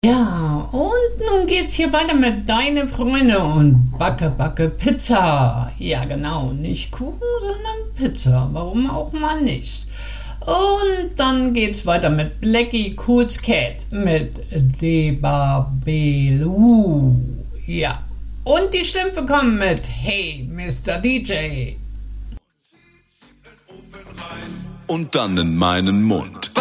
Ja, und nun geht's hier weiter mit Deine Freunde und Backe Pizza. Ja, genau, nicht Kuchen, sondern Pizza. Warum auch mal nicht? Und dann geht's weiter mit Blackie Cool's Cat mit Debabelu. Ja, und die Schlümpfe kommen mit Hey, Mr. DJ. Und dann in meinen Mund.